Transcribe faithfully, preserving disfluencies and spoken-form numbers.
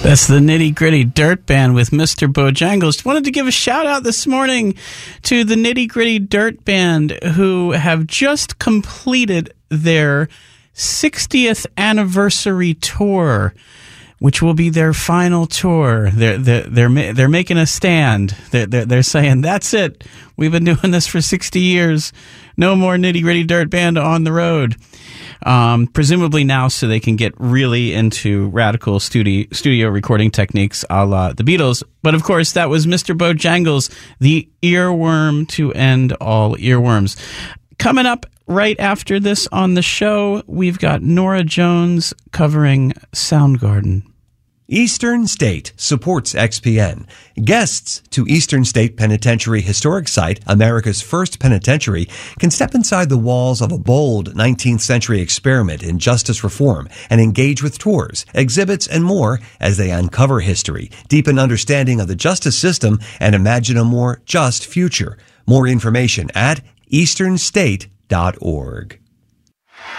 That's the Nitty Gritty Dirt Band with Mister Bojangles. Wanted to give a shout out this morning to the Nitty Gritty Dirt Band, who have just completed their sixtieth anniversary tour, which will be their final tour. They're they're they're, they're making a stand. They're, they're they're saying, that's it. We've been doing this for sixty years. No more Nitty Gritty Dirt Band on the road. Um, presumably now so they can get really into radical studio, studio recording techniques a la the Beatles. But of course, that was Mister Bojangles, the earworm to end all earworms. Coming up right after this on the show, we've got Norah Jones covering Soundgarden. Eastern State supports X P N. Guests to Eastern State Penitentiary Historic Site, America's first penitentiary, can step inside the walls of a bold nineteenth century experiment in justice reform and engage with tours, exhibits, and more as they uncover history, deepen understanding of the justice system, and imagine a more just future. More information at eastern state dot org.